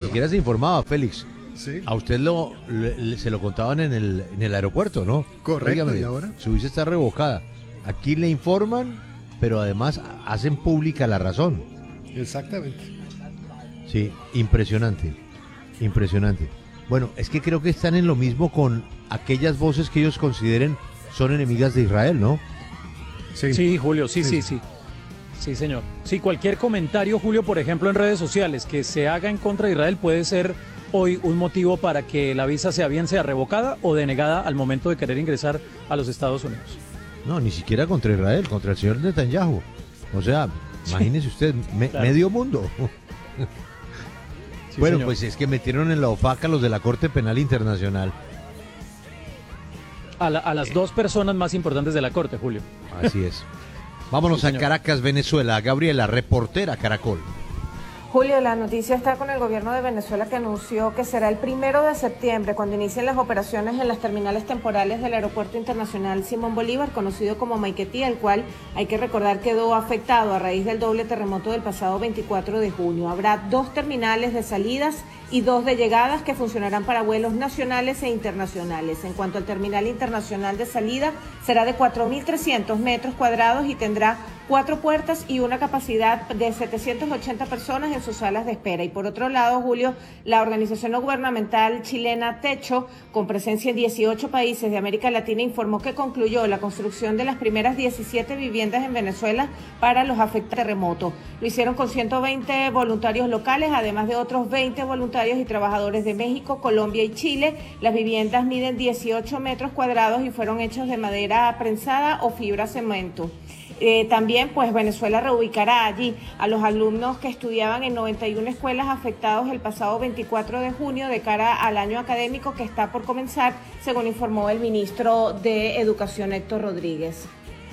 siquiera se informaba, Félix. Sí. A usted se lo contaban en el aeropuerto, ¿no? Correcto, Óigame, ¿y ahora? su visa está revocada. Aquí le informan, pero además hacen pública la razón. Exactamente. Sí, impresionante. Bueno, es que creo que están en lo mismo con aquellas voces que ellos consideren son enemigas de Israel, ¿no? Sí, Julio, sí. Sí, señor. Sí, cualquier comentario, Julio, por ejemplo, en redes sociales que se haga en contra de Israel puede ser hoy un motivo para que la visa sea revocada o denegada al momento de querer ingresar a los Estados Unidos. No, ni siquiera contra Israel, contra el señor Netanyahu. O sea, imagínese usted, claro. medio mundo. Sí, bueno, señor. pues es que metieron en la OFAC a los de la Corte Penal Internacional. A las dos personas más importantes de la Corte, Julio. Así es. Vámonos Sí, a señor. Caracas, Venezuela. Gabriela, reportera Caracol. Julio, la noticia está con el gobierno de Venezuela, que anunció que será el 1 de septiembre cuando inicien las operaciones en las terminales temporales del Aeropuerto Internacional Simón Bolívar, conocido como Maiquetía, el cual, hay que recordar, quedó afectado a raíz del doble terremoto del pasado 24 de junio. Habrá 2 terminales de salidas y 2 de llegadas que funcionarán para vuelos nacionales e internacionales. En cuanto al terminal internacional de salida, será de 4.300 metros cuadrados y tendrá 4 puertas y una capacidad de 780 personas en sus salas de espera. Y por otro lado, Julio, la organización no gubernamental chilena Techo, con presencia en 18 países de América Latina, informó que concluyó la construcción de las primeras 17 viviendas en Venezuela para los afectados por terremoto. Lo hicieron con 120 voluntarios locales, además de otros 20 voluntarios y trabajadores de México, Colombia y Chile. Las viviendas miden 18 metros cuadrados y fueron hechas de madera prensada o fibra cemento. También, pues, Venezuela reubicará allí a los alumnos que estudiaban en 91 escuelas afectados el pasado 24 de junio de cara al año académico que está por comenzar, según informó el ministro de Educación, Héctor Rodríguez.